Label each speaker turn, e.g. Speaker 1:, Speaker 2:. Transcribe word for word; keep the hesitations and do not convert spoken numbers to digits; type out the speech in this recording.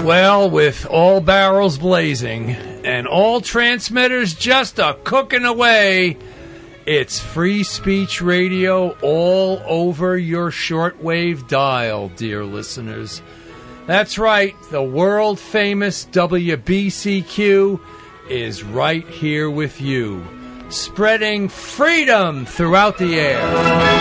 Speaker 1: Well, with all barrels blazing and all transmitters just a cooking away, it's Free Speech Radio all over your shortwave dial, dear listeners. That's right, the world-famous W B C Q is right here with you, spreading freedom throughout the air.